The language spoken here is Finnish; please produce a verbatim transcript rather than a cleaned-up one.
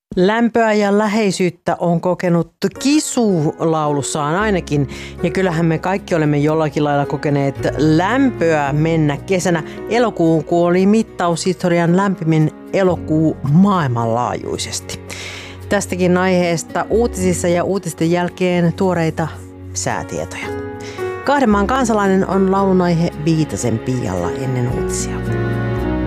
Lämpöä ja läheisyyttä on kokenut Kisu laulussaan ainakin. Ja kyllähän me kaikki olemme jollakin lailla kokeneet lämpöä mennä kesänä. Elokuun oli mittaushistorian lämpimin elokuu maailmanlaajuisesti. Tästäkin aiheesta uutisissa ja uutisten jälkeen tuoreita säätietoja. Kahden maan kansalainen on laulun aihe Viitasen Pialla ennen uutisia.